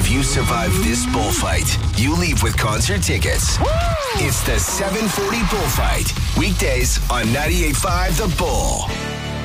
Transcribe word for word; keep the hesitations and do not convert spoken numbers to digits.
If you survive this bullfight, you leave with concert tickets. Woo! It's the seven forty Bullfight. Weekdays on ninety-eight point five The Bull.